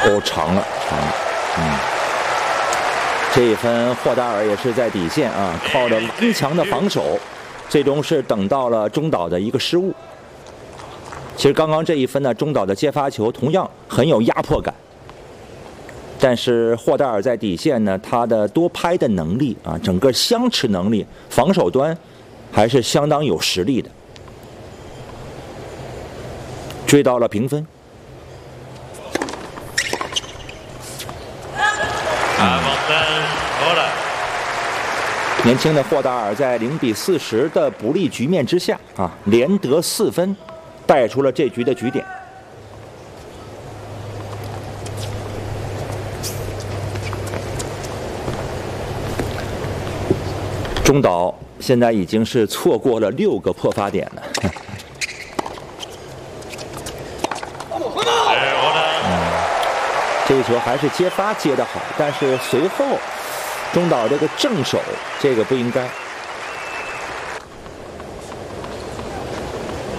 哦，长了。这一分霍达尔也是在底线啊，靠着顽强的防守，最终是等到了中岛的一个失误。其实刚刚这一分呢，中岛的接发球同样很有压迫感，但是霍达尔在底线呢，他的多拍的能力啊，整个相持能力、防守端还是相当有实力的，追到了平分。年轻的霍达尔在0比40的不利局面之下啊，连得4分，带出了这局的局点。中岛现在已经是错过了6个破发点了。这一球还是接发接得好，但是随后中岛这个正手这个不应该。